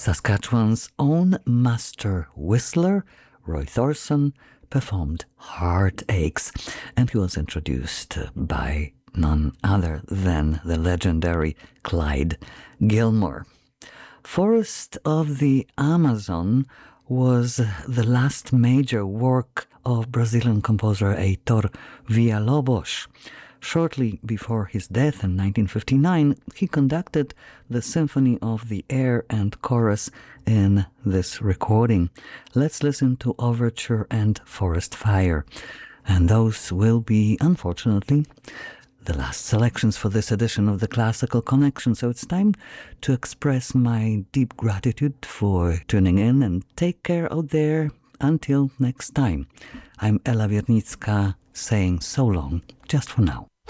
Saskatchewan's own master whistler, Roy Thorson, performed Heartaches, and he was introduced by none other than the legendary Clyde Gilmore. Forest of the Amazon was the last major work of Brazilian composer Heitor Villa-Lobos. Shortly before his death in 1959, he conducted the Symphony of the Air and Chorus in this recording. Let's listen to Overture and Forest Fire. And those will be, unfortunately, the last selections for this edition of the Classical Connection. So it's time to express my deep gratitude for tuning in, and take care out there until next time. I'm Ela Wiernicka saying so long, just for now.